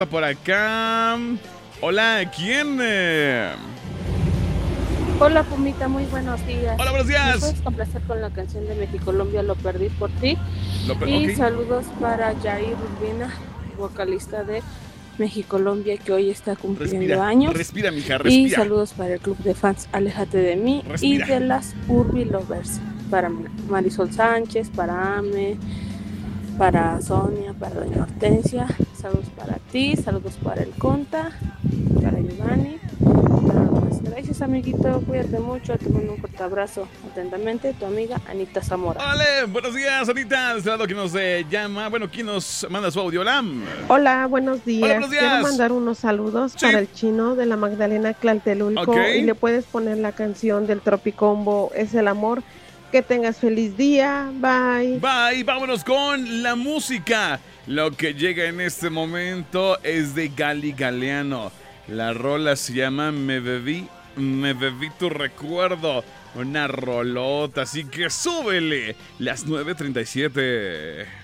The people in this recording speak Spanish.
Por acá. Hola, ¿quién? Hola, Pumita, muy buenos días. Hola, buenos ¿Me días. puedes complacer con la canción de Mexicolombia, Lo perdí por ti? Y Ok. saludos para Jair Urbina, vocalista de Mexicolombia, que hoy está cumpliendo Respira, años. respira, mija, Y respira. saludos para el club de fans Aléjate de mí y Respira. de las Urbi Lovers. Para Marisol Sánchez, para Ame, para Sonia, para Doña Hortensia. Saludos para ti, saludos para el Conta, para Giovanni. Gracias, amiguito. Cuídate mucho. Te mando un fuerte abrazo. Atentamente, tu amiga Anita Zamora. Hola, buenos días, Anita. De este lado que nos llama. Bueno, ¿quién nos manda su audio? Hola. Hola, buenos Hola, buenos días. Quiero días. mandar unos saludos Sí. para el chino de la Magdalena Ok. Tlaltelulco y le puedes poner la canción del Tropicombo, Es el amor. Que tengas feliz día. Bye. Bye, vámonos con la música. Lo que llega en este momento es de Gali Galeano. La rola se llama Me bebí tu recuerdo. Una rolota, así que súbele. Las 9:37.